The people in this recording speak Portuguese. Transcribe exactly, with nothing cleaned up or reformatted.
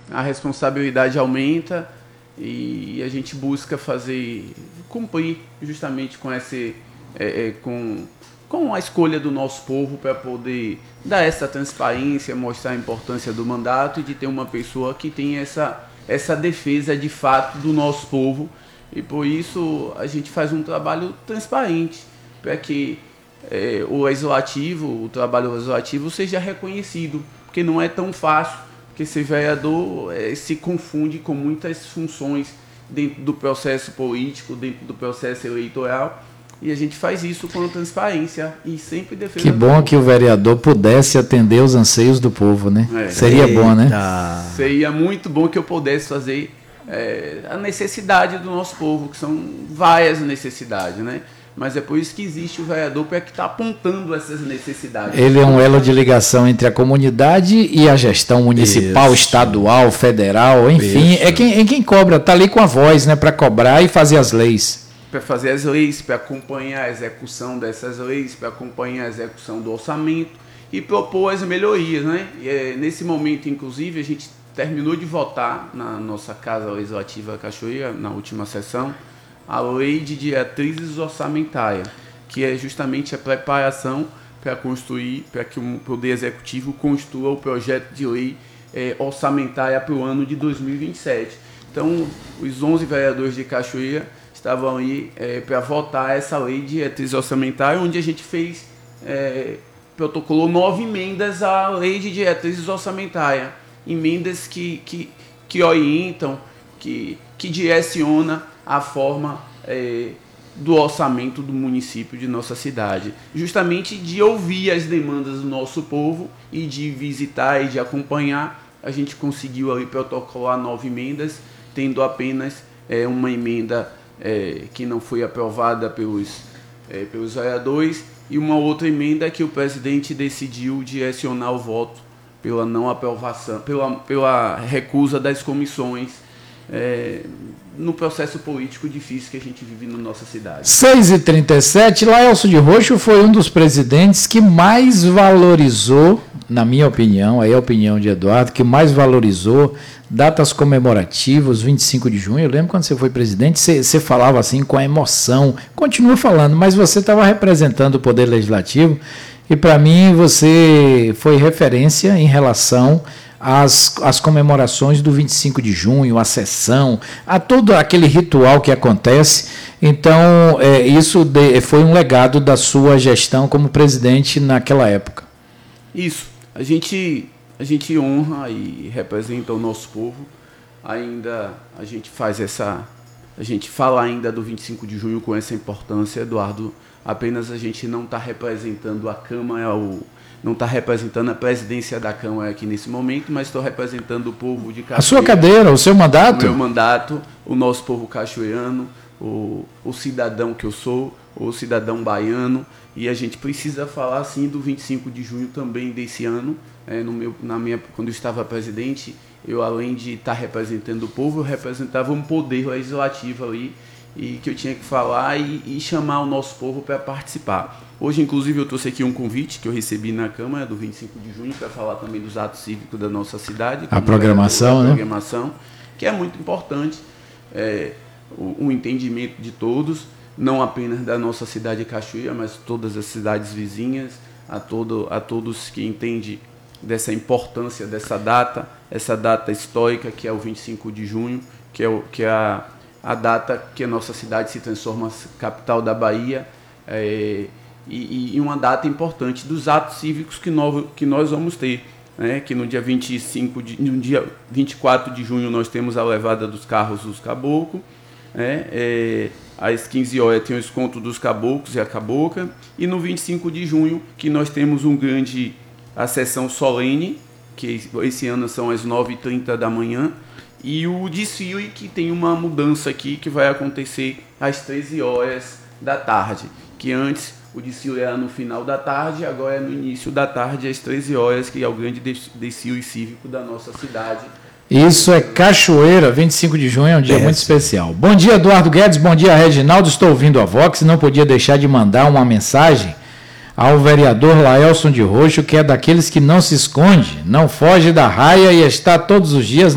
a responsabilidade aumenta e a gente busca fazer, cumprir justamente com, esse, é, é, com, com a escolha do nosso povo para poder dar essa transparência, mostrar a importância do mandato e de ter uma pessoa que tem essa, essa defesa de fato do nosso povo. E por isso a gente faz um trabalho transparente para que é, o legislativo, o trabalho legislativo seja reconhecido, porque não é tão fácil. Porque esse vereador é, se confunde com muitas funções dentro do processo político, dentro do processo eleitoral, e a gente faz isso com transparência e sempre defesa. Que bom que o vereador pudesse atender os anseios do povo, né? É. Seria Eita. bom, né? Seria muito bom que eu pudesse fazer é, a necessidade do nosso povo, que são várias necessidades, né? Mas é por isso que existe o vereador, para que está apontando essas necessidades. Ele é um elo de ligação entre a comunidade e a gestão municipal, isso. estadual, federal, enfim. Isso. É quem, é quem cobra, está ali com a voz, né, para cobrar e fazer as leis. Para fazer as leis, para acompanhar a execução dessas leis, para acompanhar a execução do orçamento e propor as melhorias, né? E é, nesse momento, inclusive, a gente terminou de votar na nossa Casa Legislativa Cachoeira, na última sessão, a Lei de Diretrizes Orçamentárias, que é justamente a preparação para construir, para que o Poder Executivo construa o projeto de lei é, orçamentária para o ano de dois mil e vinte e sete. Então, os onze vereadores de Cachoeira estavam aí é, para votar essa Lei de Diretrizes Orçamentárias, onde a gente fez, é, protocolou nove emendas à Lei de Diretrizes Orçamentárias, emendas que, que, que orientam, que, que direcionam a forma é, do orçamento do município de nossa cidade, justamente de ouvir as demandas do nosso povo e de visitar e de acompanhar. A gente conseguiu ali protocolar nove emendas, tendo apenas é, uma emenda é, que não foi aprovada pelos, é, pelos vereadores e uma outra emenda que o presidente decidiu direcionar o voto pela não aprovação, pela, pela recusa das comissões É, no processo político difícil que a gente vive na nossa cidade. seis e trinta e sete, Laelso de Roxo foi um dos presidentes que mais valorizou, na minha opinião, aí é a opinião de Eduardo, que mais valorizou datas comemorativas, vinte e cinco de junho. Eu lembro quando você foi presidente, você, você falava assim com a emoção, continua falando, mas você estava representando o Poder Legislativo e para mim você foi referência em relação As, as comemorações do vinte e cinco de junho, a sessão, a todo aquele ritual que acontece. Então, é, isso de, foi um legado da sua gestão como presidente naquela época. Isso. A gente, a gente honra e representa o nosso povo. Ainda a gente faz essa... A gente fala ainda do vinte e cinco de junho com essa importância, Eduardo. Apenas a gente não está representando a Câmara, o... não está representando a presidência da Câmara aqui nesse momento, mas estou representando o povo de Cachoeira. A sua cadeira, o seu mandato? O meu mandato, o nosso povo cachoeirano, o, o cidadão que eu sou, o cidadão baiano, e a gente precisa falar, sim, do vinte e cinco de junho também desse ano. É, no meu, na minha, quando eu estava presidente, eu, além de estar representando o povo, eu representava um poder legislativo ali, e que eu tinha que falar e, e chamar o nosso povo para participar. Hoje, inclusive, eu trouxe aqui um convite que eu recebi na Câmara do vinte e cinco de junho para falar também dos atos cívicos da nossa cidade. A programação, né? A programação, que é muito importante, é, o, o entendimento de todos, não apenas da nossa cidade de Cachoeira, mas todas as cidades vizinhas, a, todo, a todos que entendem dessa importância dessa data, essa data histórica que é o vinte e cinco de junho, que é, o, que é a, a data que a nossa cidade se transforma capital da Bahia, é, e, e uma data importante dos atos cívicos que nós, que nós vamos ter, né? Que no dia vinte e cinco de, no dia vinte e quatro de junho nós temos a levada dos carros dos caboclos, né? É, às quinze horas tem o escontro dos caboclos e a cabocla, e no vinte e cinco de junho que nós temos um grande, a sessão solene, que esse ano são às nove e trinta da manhã, e o desfile que tem uma mudança aqui que vai acontecer às treze horas da tarde, que antes o desfile era no final da tarde, agora é no início da tarde, às treze horas, que é o grande desfile cívico da nossa cidade. Isso é Cachoeira, vinte e cinco de junho, é um dia é muito especial. Bom dia, Eduardo Guedes, bom dia, Reginaldo, estou ouvindo a Vox e não podia deixar de mandar uma mensagem ao vereador Laelso de Roxo, que é daqueles que não se esconde, não foge da raia e está todos os dias